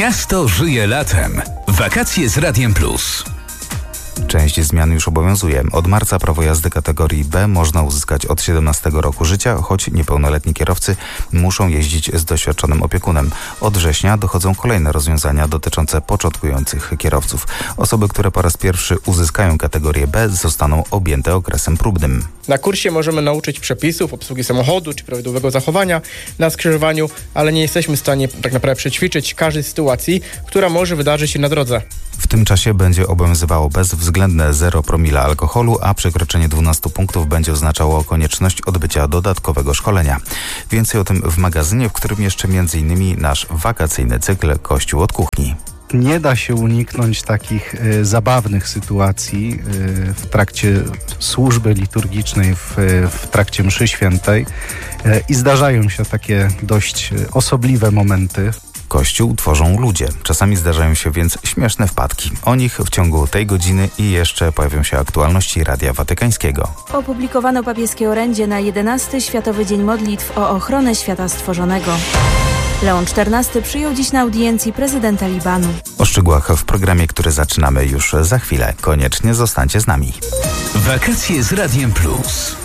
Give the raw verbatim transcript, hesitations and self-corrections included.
Miasto żyje latem. Wakacje z Radiem Plus. Część zmian już obowiązuje. Od marca prawo jazdy kategorii B można uzyskać od siedemnastego roku życia, choć niepełnoletni kierowcy muszą jeździć z doświadczonym opiekunem. Od września dochodzą kolejne rozwiązania dotyczące początkujących kierowców. Osoby, które po raz pierwszy uzyskają kategorię B, zostaną objęte okresem próbnym. Na kursie możemy nauczyć przepisów obsługi samochodu czy prawidłowego zachowania na skrzyżowaniu, ale nie jesteśmy w stanie tak naprawdę przećwiczyć każdej sytuacji, która może wydarzyć się na drodze. W tym czasie będzie obowiązywało bezwzględne zero promila alkoholu, a przekroczenie dwunastu punktów będzie oznaczało konieczność odbycia dodatkowego szkolenia. Więcej o tym w magazynie, w którym jeszcze między innymi nasz wakacyjny cykl Kościół od kuchni. Nie da się uniknąć takich y, zabawnych sytuacji y, w trakcie służby liturgicznej, w, w trakcie mszy świętej y, i zdarzają się takie dość y, osobliwe momenty. Kościół tworzą ludzie. Czasami zdarzają się więc śmieszne wpadki. O nich w ciągu tej godziny i jeszcze pojawią się aktualności Radia Watykańskiego. Opublikowano papieskie orędzie na jedenasty Światowy Dzień Modlitw o ochronę świata stworzonego. Leon czternasty przyjął dziś na audiencji prezydenta Libanu. O szczegółach w programie, który zaczynamy już za chwilę. Koniecznie zostańcie z nami. Wakacje z Radiem Plus.